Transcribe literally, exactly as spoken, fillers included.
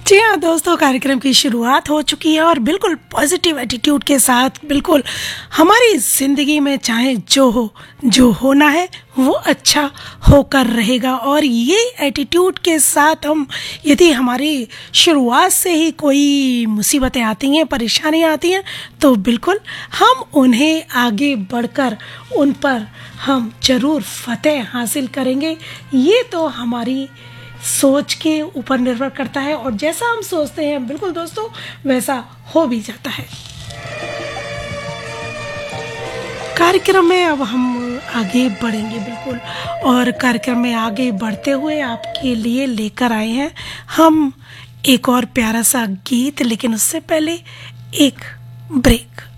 जी हाँ दोस्तों, कार्यक्रम की शुरुआत हो चुकी है और बिल्कुल पॉजिटिव एटीट्यूड के साथ बिल्कुल हमारी ज़िंदगी में चाहे जो हो, जो होना है वो अच्छा होकर रहेगा। और ये एटीट्यूड के साथ हम यदि हमारी शुरुआत से ही कोई मुसीबतें आती हैं, परेशानियाँ आती हैं, तो बिल्कुल हम उन्हें आगे बढ़कर उन पर हम ज़रूर फ़तेह हासिल करेंगे। ये तो हमारी सोच के ऊपर निर्भर करता है और जैसा हम सोचते हैं बिल्कुल दोस्तों वैसा हो भी जाता है। कार्यक्रम में अब हम आगे बढ़ेंगे बिल्कुल, और कार्यक्रम में आगे बढ़ते हुए आपके लिए लेकर आए हैं हम एक और प्यारा सा गीत, लेकिन उससे पहले एक ब्रेक।